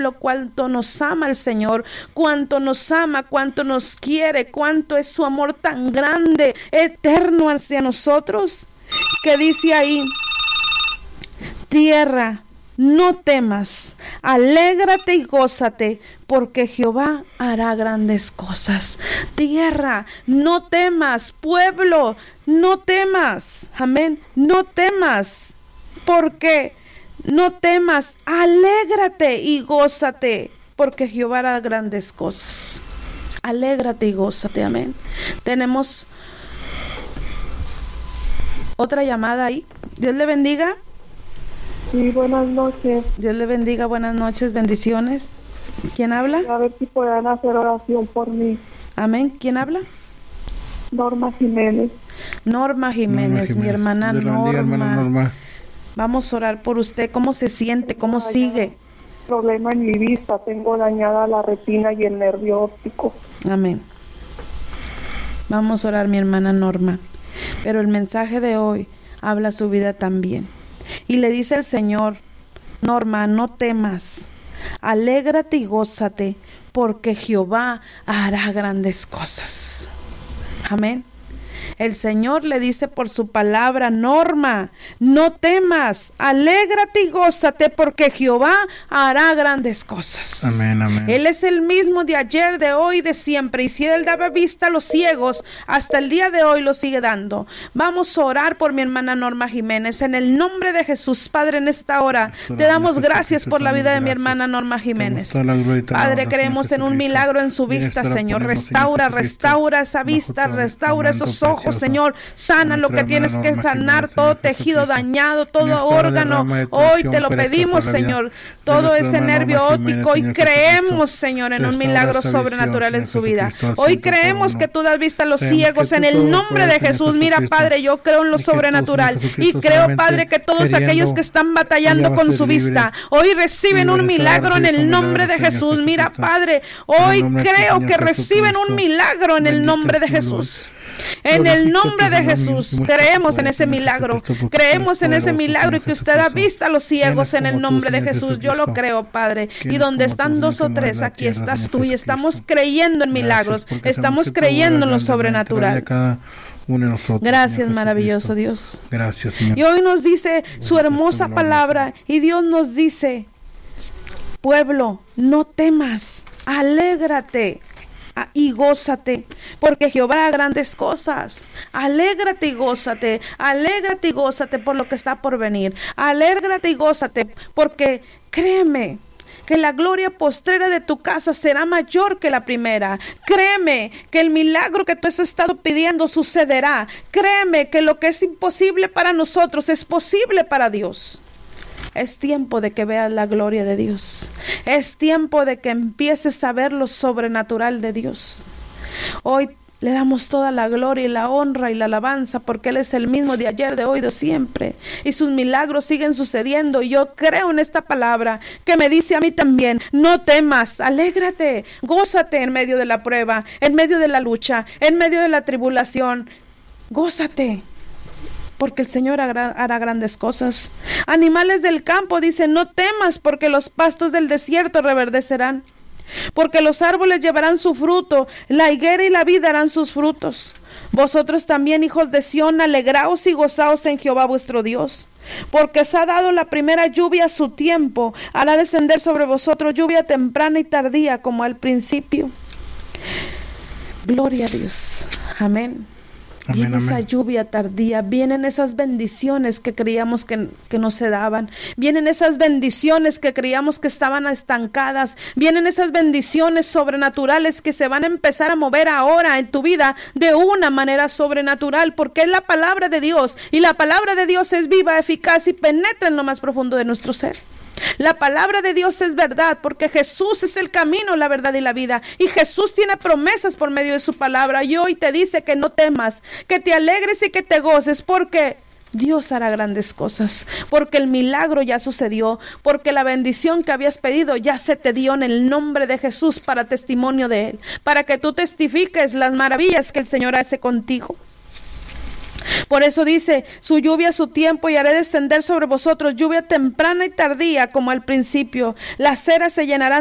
cuánto nos ama el Señor, cuánto nos ama, cuánto nos quiere, cuánto es su amor tan grande, eterno hacia nosotros, que dice ahí: tierra, no temas, alégrate y gózate, porque Jehová hará grandes cosas. Tierra, no temas. Pueblo, no temas. Amén. No temas. Porque no temas, alégrate y gózate, porque Jehová hará grandes cosas. Alégrate y gózate. Amén. Tenemos otra llamada ahí. Dios le bendiga. Sí, buenas noches. Dios le bendiga, buenas noches, bendiciones. ¿Quién habla? A ver si puedan hacer oración por mí. Amén. ¿Quién habla? Norma Jiménez. Norma Jiménez, mi hermana Dios la bendiga, hermana Norma. Vamos a orar por usted. ¿Cómo se siente? ¿Cómo sigue? Problema en mi vista. Tengo dañada la retina y el nervio óptico. Amén. Vamos a orar, mi hermana Norma. Pero el mensaje de hoy habla su vida también. Y le dice el Señor: Norma, no temas, alégrate y gózate, porque Jehová hará grandes cosas. Amén. El Señor le dice por su palabra: Norma, no temas, alégrate y gózate, porque Jehová hará grandes cosas. Amén, amén. Él es el mismo de ayer, de hoy, de siempre. Y si Él daba vista a los ciegos, hasta el día de hoy lo sigue dando. Vamos a orar por mi hermana Norma Jiménez. En el nombre de Jesús, Padre, en esta hora te damos gracias por la vida de mi hermana Norma Jiménez. Padre, creemos en un milagro en su vista, Señor. Restaura esa vista, restaura esos ojos, Señor. Sana lo que tienes que sanar, todo tejido dañado, todo órgano. Hoy te lo pedimos, Señor, todo ese nervio óptico. Hoy creemos, Señor, en un milagro sobrenatural en su vida. Hoy creemos que tú das vista a los ciegos en el nombre de Jesús. Mira, Padre, yo creo en lo sobrenatural y creo, Padre, que todos aquellos que están batallando con su vista, hoy reciben un milagro en el nombre de Jesús. Mira, Padre, hoy creo que reciben un milagro en el nombre de Jesús. En el nombre de Jesús, creemos en ese milagro. Creemos en ese milagro y que usted da vista a los ciegos en el nombre de Jesús. Yo lo creo, Padre. Y donde están dos o tres, aquí estás tú. Y estamos creyendo en milagros. Estamos creyendo en lo sobrenatural. Gracias, maravilloso Dios. Gracias, Señor. Y hoy nos dice su hermosa palabra. Y Dios nos dice: pueblo, no temas, alégrate y gózate, porque Jehová hará grandes cosas. Alégrate y gózate por lo que está por venir. Alégrate y gózate, porque créeme que la gloria postrera de tu casa será mayor que la primera. Créeme que el milagro que tú has estado pidiendo sucederá. Créeme que lo que es imposible para nosotros es posible para Dios. Es tiempo de que veas la gloria de Dios. Es tiempo de que empieces a ver lo sobrenatural de Dios. Hoy le damos toda la gloria y la honra y la alabanza, porque Él es el mismo de ayer, de hoy, de siempre. Y sus milagros siguen sucediendo. Y yo creo en esta palabra que me dice a mí también: no temas, alégrate, gózate en medio de la prueba, en medio de la lucha, en medio de la tribulación. Gózate, porque el Señor hará grandes cosas. Animales del campo dicen: no temas, porque los pastos del desierto reverdecerán, porque los árboles llevarán su fruto, la higuera y la vid darán sus frutos. Vosotros también, hijos de Sión, alegraos y gozaos en Jehová vuestro Dios, porque os ha dado la primera lluvia a su tiempo, hará descender sobre vosotros lluvia temprana y tardía como al principio. Gloria a Dios. Amén. Viene esa lluvia tardía, vienen esas bendiciones que creíamos que no se daban, vienen esas bendiciones que creíamos que estaban estancadas, vienen esas bendiciones sobrenaturales que se van a empezar a mover ahora en tu vida de una manera sobrenatural, porque es la palabra de Dios, y la palabra de Dios es viva, eficaz y penetra en lo más profundo de nuestro ser. La palabra de Dios es verdad, porque Jesús es el camino, la verdad y la vida, y Jesús tiene promesas por medio de su palabra. Y hoy te dice que no temas, que te alegres y que te goces, porque Dios hará grandes cosas, porque el milagro ya sucedió, porque la bendición que habías pedido ya se te dio en el nombre de Jesús, para testimonio de Él, para que tú testifiques las maravillas que el Señor hace contigo. Por eso dice, su lluvia a su tiempo y haré descender sobre vosotros lluvia temprana y tardía como al principio. Las eras se llenarán